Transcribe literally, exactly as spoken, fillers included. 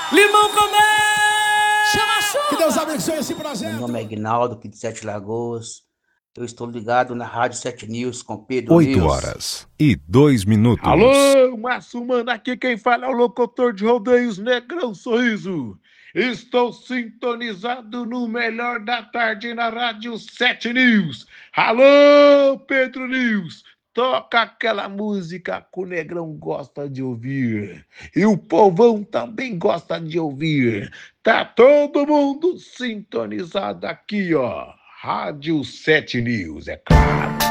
Limão com mel! Chama a chuva! Que Deus abençoe esse projeto. Meu nome é Aguinaldo, aqui de Sete Lagoas. Eu estou ligado na Rádio Sete News com Pedro oito News. horas e dois minutos. Alô, Márcio Mano, aqui quem fala é o locutor de rodeios Negrão Sorriso. Estou sintonizado no melhor da tarde na Rádio Sete News. Alô, Pedro News, toca aquela música que o Negrão gosta de ouvir. E o povão também gosta de ouvir. Tá todo mundo sintonizado aqui, ó. Rádio Sete News, é claro.